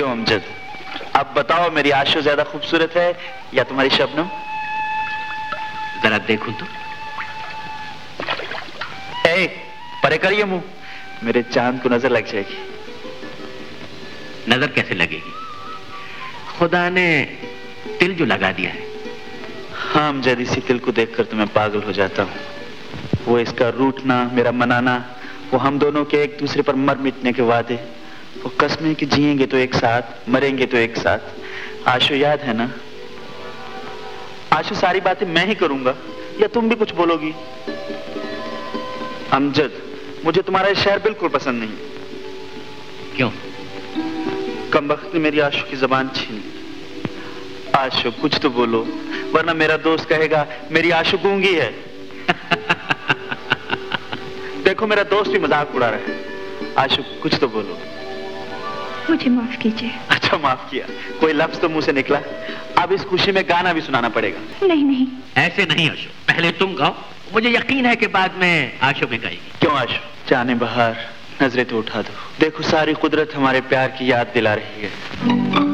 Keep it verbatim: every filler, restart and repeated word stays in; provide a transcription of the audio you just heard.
क्यों अमजद, अब बताओ मेरी आशु ज्यादा खूबसूरत है या तुम्हारी शबनम? जरा देखूं तो। ए, परे करिए मुंह, मेरे चांद को नजर लग जाएगी। नजर कैसे लगेगी? खुदा ने तिल जो लगा दिया है। हाँ अमजद, इसी तिल को देखकर तो मैं पागल हो जाता हूँ। वो इसका रूठना, मेरा मनाना, वो हम दोनों के एक दूसरे पर मर मिटने के वादे, वो कस्में कि जिएंगे तो एक साथ, मरेंगे तो एक साथ। आशु याद है ना? आशु, सारी बातें मैं ही करूंगा या तुम भी कुछ बोलोगी? अमजद, मुझे तुम्हारा ये शहर बिल्कुल पसंद नहीं। क्यों? कमबख्त ने मेरी आशु की जबान छीनी। आशु कुछ तो बोलो, वरना मेरा दोस्त कहेगा मेरी आशु गूंगी है। देखो मेरा दोस्त भी मजाक उड़ा रहा है। आशु कुछ तो बोलो। मुझे माफ कीजिए। अच्छा माफ किया, कोई लफ्ज तो मुंह से निकला। अब इस खुशी में गाना भी सुनाना पड़ेगा। नहीं नहीं, ऐसे नहीं आशु, पहले तुम गाओ, मुझे यकीन है कि बाद में आशु में गाएगी। क्यों आशु? जाने बहार, नजरें तो उठा दो, देखो सारी कुदरत हमारे प्यार की याद दिला रही है।